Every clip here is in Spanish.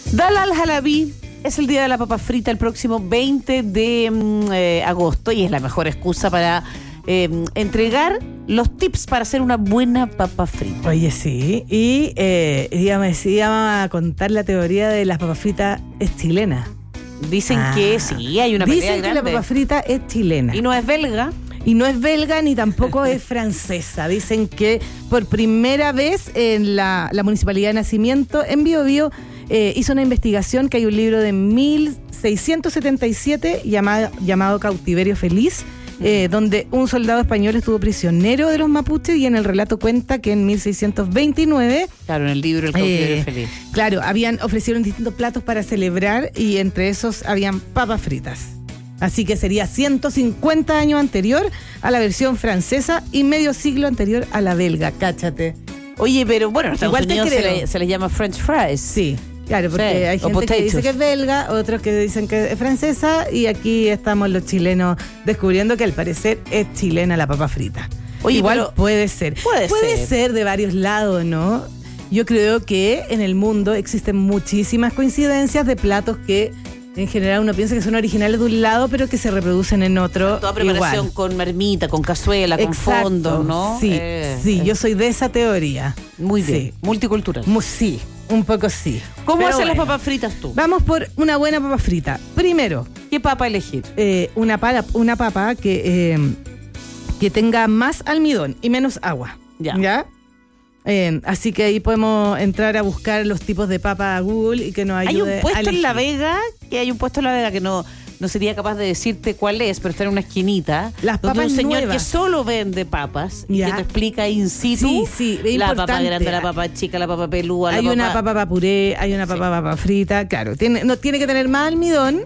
Dalal Halabi es el día de la papa frita el próximo 20 de agosto y es la mejor excusa para entregar los tips para hacer una buena papa frita. Oye, sí. Y íbamos a contar la teoría de las papas fritas es chilena. Dicen que sí, hay una pelea grande. Dicen que la papa frita es chilena. Y no es belga. Y no es belga ni tampoco es francesa. Dicen que por primera vez en la Municipalidad de Nacimiento, en Biobío, hizo una investigación, que hay un libro de 1677 llamado Cautiverio Feliz, donde un soldado español estuvo prisionero de los mapuches y en el relato cuenta que en 1629... Claro, en el libro El Cautiverio Feliz. Claro, ofrecieron distintos platos para celebrar y entre esos habían papas fritas. Así que sería 150 años anterior a la versión francesa y medio siglo anterior a la belga, cáchate. Oye, pero bueno, en Estados Unidos se les llama French fries. Sí, claro, porque hay gente que dice que es belga, otros que dicen que es francesa y aquí estamos los chilenos descubriendo que al parecer es chilena la papa frita. Oye, igual puede ser. Puede ser de varios lados, ¿no? Yo creo que en el mundo existen muchísimas coincidencias de platos que en general uno piensa que son originales de un lado, pero que se reproducen en otro. Toda preparación igual. Con marmita, con cazuela, con fondo, ¿no? Sí, yo soy de esa teoría. Muy bien. Sí. Multicultural. Sí, un poco sí. ¿Cómo hacen las papas fritas tú? Vamos por una buena papa frita. Primero, ¿qué papa elegir? Una papa que tenga más almidón y menos agua. ¿Ya? Así que ahí podemos entrar a buscar los tipos de papa a Google y que nos ayude a elegir. Hay un puesto en La Vega que no sería capaz de decirte cuál es, pero está en una esquinita. Las donde papas un señor nuevas. Que solo vende papas y que te explica in situ la papa grande, la papa chica, la papa pelúa. Hay una papa puré, hay una papa frita. Claro, tiene que tener más almidón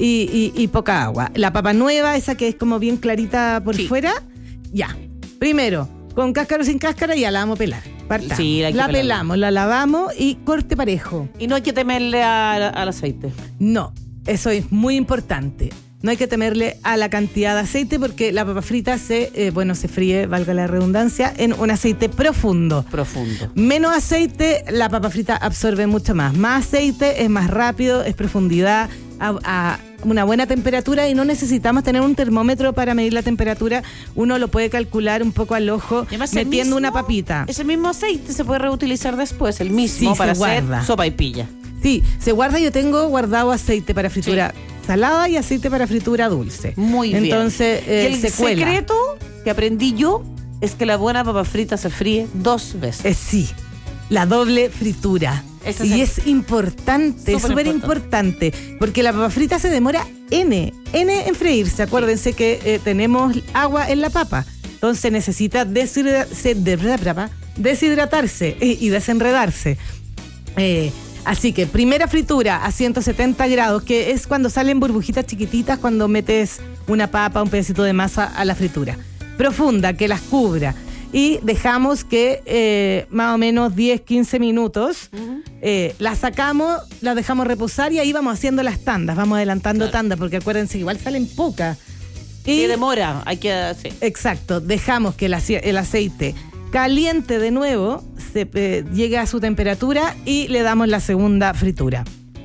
y poca agua. La papa nueva, esa que es como bien clarita por fuera, ya. Primero, con cáscara o sin cáscara, ya la vamos a pelar. Sí, la pelamos, la lavamos y corte parejo. Y no hay que temerle al aceite. No, eso es muy importante. No hay que temerle a la cantidad de aceite porque la papa frita se fríe, valga la redundancia, en un aceite profundo. Menos aceite, la papa frita absorbe mucho más. Más aceite es más rápido, es profundidad, a una buena temperatura y no necesitamos tener un termómetro para medir la temperatura. Uno lo puede calcular un poco al ojo metiendo una papita. Ese mismo aceite se puede reutilizar después, el mismo, para hacer sopa y pilla. Sí, se guarda. Yo tengo guardado aceite para fritura salada y aceite para fritura dulce. Muy bien. Entonces, el se cuela. secreto que aprendí yo es que la buena papa frita se fríe 2 veces. Sí, la doble fritura. Y es importante, súper importante, porque la papa frita se demora N en freírse. Acuérdense que tenemos agua en la papa, entonces necesita deshidratarse y desenredarse. Así que primera fritura a 170 grados, que es cuando salen burbujitas chiquititas cuando metes una papa, un pedacito de masa a la fritura. Profunda, que las cubra. Y dejamos que más o menos 10-15 minutos la sacamos, la dejamos reposar y ahí vamos haciendo las tandas, vamos adelantando tandas, porque acuérdense que igual salen pocas. Y demora, hay que... Sí. Exacto, dejamos que el aceite caliente de nuevo, llegue a su temperatura y le damos la segunda fritura.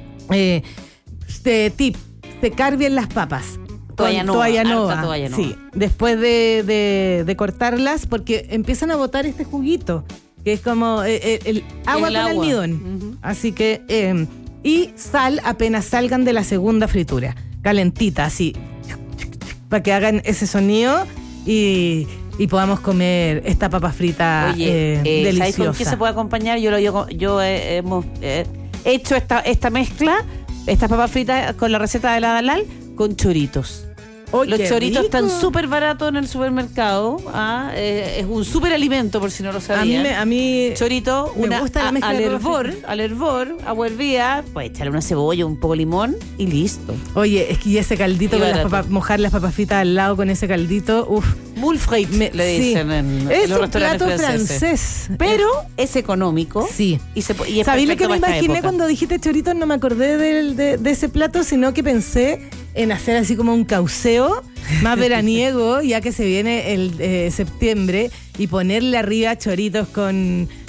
Tip, secar bien las papas. Toalla nova. Sí, después de cortarlas, porque empiezan a botar este juguito, que es como el agua con almidón. Así que, y sal apenas salgan de la segunda fritura, calentita, así, para que hagan ese sonido y podamos comer esta papa frita deliciosa. ¿Sabes con qué se puede acompañar? Yo hemos hecho esta mezcla, estas papas fritas con la receta de la Dalal, con choritos. Los choritos están súper baratos en el supermercado. Es un súper alimento, por si no lo sabían. A mí chorito, me gusta la mezcla al hervor, agua hervida, pues echarle una cebolla, un poco de limón y listo. Oye, es que ese caldito con las papas, mojar las papas fritas al lado con ese caldito, Moule frite, le dicen en los restaurantes franceses. Es un plato francés. Pero es económico. Sí. Y es ¿sabéis lo que me imaginé cuando dijiste choritos? No me acordé de ese plato, sino que pensé en hacer así como un cauceo más veraniego, ya que se viene el septiembre, y ponerle arriba choritos con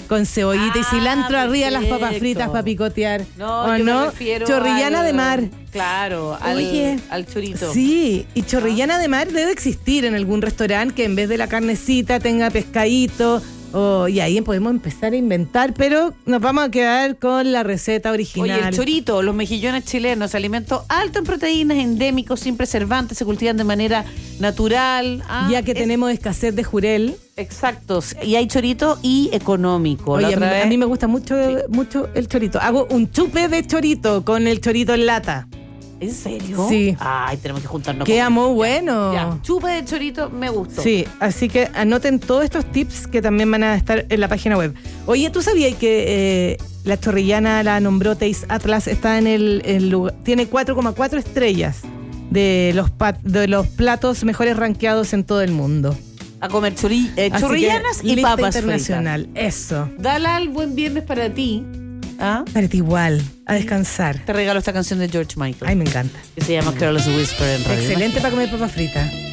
con cebollita y cilantro arriba las papas fritas para picotear. No, yo me refiero chorrillana de mar. Claro, al chorito. Sí, y chorrillana de mar debe existir en algún restaurante que en vez de la carnecita tenga pescadito. Y ahí podemos empezar a inventar, pero nos vamos a quedar con la receta original. Oye, el chorito, los mejillones chilenos, alimento alto en proteínas, endémicos, sin preservantes, se cultivan de manera natural. Ya que tenemos escasez de jurel. Exacto, y hay chorito y económico. Oye, a mí me gusta mucho el chorito. Hago un chupe de chorito con el chorito en lata. ¿En serio? Sí. Ay, tenemos que juntarnos. Queda muy bueno. Ya. Chupe de chorito, me gustó. Sí, así que anoten todos estos tips que también van a estar en la página web. Oye, ¿tú sabías que la chorrillana la nombró Taste Atlas? Está en el lugar, tiene 4,4 estrellas de los platos mejores rankeados en todo el mundo. A comer chorrillanas y papas internacional. Fritas. Eso. Dale al buen viernes para ti. ¿Ah? Para ti igual, a descansar. Te regalo esta canción de George Michael. Ay, me encanta. Que se llama Careless Whisper en radio. Excelente para comer papas fritas.